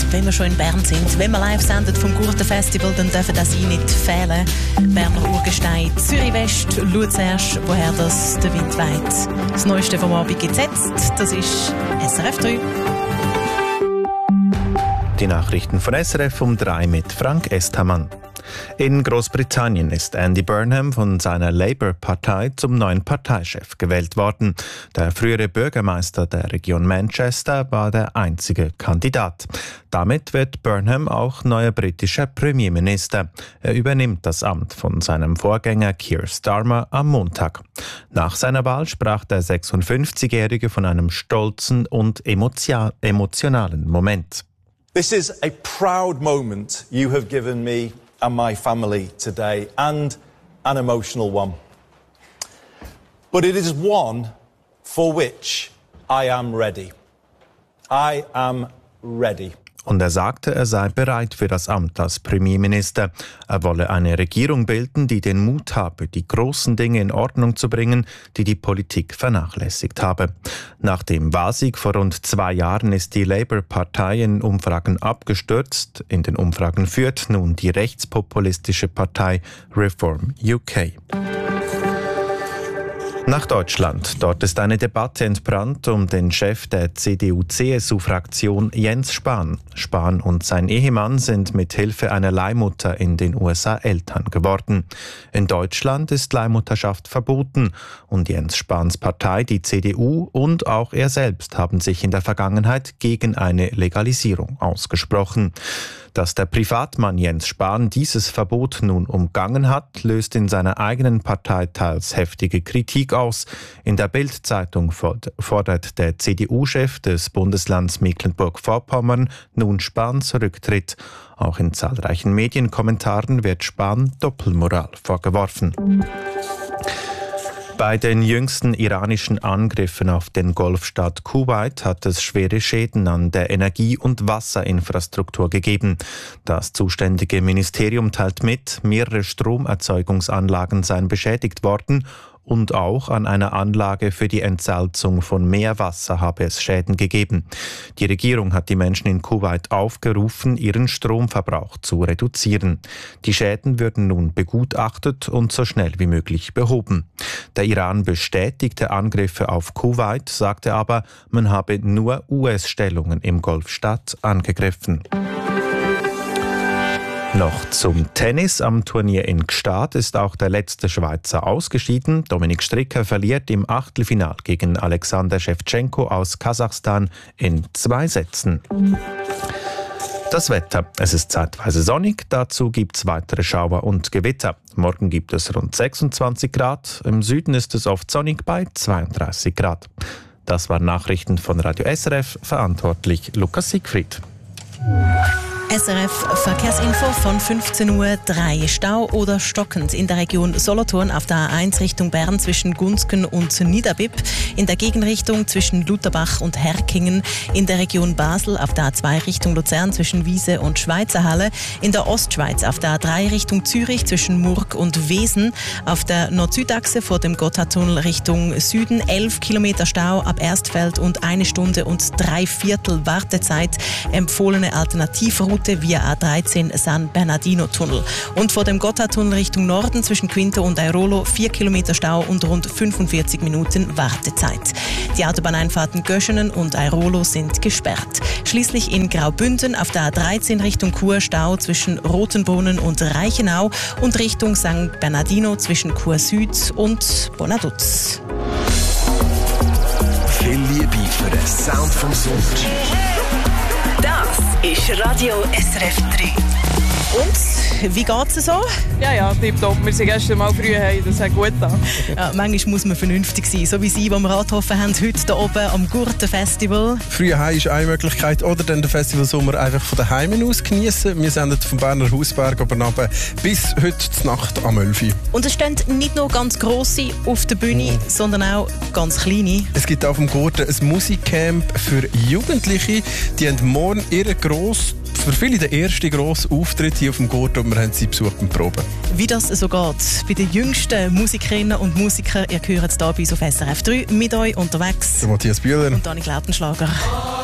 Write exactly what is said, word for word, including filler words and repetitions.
wenn wir schon in Bern sind. Wenn wir live sendet vom Gurten-Festival, dann dürfen das Sie nicht fehlen. Berner Urgestein, Zürich West, schau zuerst, woher das der Wind weht. Das Neueste vom Abend gibt es jetzt, das ist S R F drei. Die Nachrichten von S R F um drei mit Frank Estamann. In Großbritannien ist Andy Burnham von seiner Labour-Partei zum neuen Parteichef gewählt worden. Der frühere Bürgermeister der Region Manchester war der einzige Kandidat. Damit wird Burnham auch neuer britischer Premierminister. Er übernimmt das Amt von seinem Vorgänger Keir Starmer am Montag. Nach seiner Wahl sprach der sechsundfünfzigjährige von einem stolzen und emotionalen Moment. This is a proud moment you have given me and my family today, and an emotional one. But it is one for which I am ready. I am ready. Und er sagte, er sei bereit für das Amt als Premierminister. Er wolle eine Regierung bilden, die den Mut habe, die großen Dinge in Ordnung zu bringen, die die Politik vernachlässigt habe. Nach dem Wahlsieg vor rund zwei Jahren ist die Labour-Partei in Umfragen abgestürzt. In den Umfragen führt nun die rechtspopulistische Partei Reform U K. Nach Deutschland. Dort ist eine Debatte entbrannt um den Chef der C D U C S U-Fraktion Jens Spahn. Spahn und sein Ehemann sind mit Hilfe einer Leihmutter in den U S A Eltern geworden. In Deutschland ist Leihmutterschaft verboten und Jens Spahns Partei, die C D U und auch er selbst haben sich in der Vergangenheit gegen eine Legalisierung ausgesprochen. Dass der Privatmann Jens Spahn dieses Verbot nun umgangen hat, löst in seiner eigenen Partei teils heftige Kritik aus. In der Bild-Zeitung fordert der C D U-Chef des Bundeslands Mecklenburg-Vorpommern nun Spahns Rücktritt. Auch in zahlreichen Medienkommentaren wird Spahn Doppelmoral vorgeworfen. Bei den jüngsten iranischen Angriffen auf den Golfstaat Kuwait hat es schwere Schäden an der Energie- und Wasserinfrastruktur gegeben. Das zuständige Ministerium teilt mit, mehrere Stromerzeugungsanlagen seien beschädigt worden und auch an einer Anlage für die Entsalzung von Meerwasser habe es Schäden gegeben. Die Regierung hat die Menschen in Kuwait aufgerufen, ihren Stromverbrauch zu reduzieren. Die Schäden würden nun begutachtet und so schnell wie möglich behoben. Der Iran bestätigte Angriffe auf Kuwait, sagte aber, man habe nur U S-Stellungen im Golfstaat angegriffen. Noch zum Tennis. Am Turnier in Gstaad ist auch der letzte Schweizer ausgeschieden. Dominik Stricker verliert im Achtelfinal gegen Alexander Schewtschenko aus Kasachstan in zwei Sätzen. Das Wetter. Es ist zeitweise sonnig, dazu gibt es weitere Schauer und Gewitter. Morgen gibt es rund sechsundzwanzig Grad, im Süden ist es oft sonnig bei zweiunddreißig Grad. Das waren Nachrichten von Radio S R F, verantwortlich Lukas Siegfried. S R F Verkehrsinfo von fünfzehn Uhr drei. Stau oder stockend in der Region Solothurn auf der A eins Richtung Bern zwischen Gunzgen und Niederbipp, in der Gegenrichtung zwischen Lutherbach und Herkingen, in der Region Basel auf der A zwei Richtung Luzern zwischen Wiese und Schweizerhalle, in der Ostschweiz auf der A drei Richtung Zürich zwischen Murg und Wesen, auf der Nord-Süd-Achse vor dem Gotthardtunnel Richtung Süden elf Kilometer Stau ab Erstfeld und eine Stunde und drei Viertel Wartezeit, empfohlene Alternativroute via A dreizehn San Bernardino-Tunnel. Und vor dem Gotthardtunnel Richtung Norden zwischen Quinto und Airolo vier Kilometer Stau und rund fünfundvierzig Minuten Wartezeit. Die Autobahneinfahrten Göschenen und Airolo sind gesperrt. Schließlich in Graubünden auf der A dreizehn Richtung Chur Stau zwischen Rotenbrunnen und Reichenau und Richtung San Bernardino zwischen Chur Süd und Bonaduz. Viel Liebe für den Sound vom Sonntag. Das ist Radio S R F drei. Und, wie geht's so? Ja, ja, tipptopp. Wir sind gestern mal früh heim, das hat gut getan. Ja, manchmal muss man vernünftig sein, so wie Sie, die wir angetroffen haben, heute hier oben am Gurten-Festival. Früh heim ist eine Möglichkeit, oder dann den Festivalsommer einfach von daheim aus genießen. Wir senden vom Berner Hausberg aber runter bis heute Nacht am elf Uhr. Und es stehen nicht nur ganz grosse auf der Bühne, mm. sondern auch ganz kleine. Es gibt auf dem Gurten ein Musikcamp für Jugendliche. Die haben morgen ihren grossen, für viele der erste grosse Auftritt hier auf dem Gurten und wir haben sie besucht und proben. Wie das so geht, bei den jüngsten Musikerinnen und Musikern, ihr hört es hier bei uns auf S R F drei, mit euch unterwegs. Der Matthias Bühler und Dani Lautenschlager.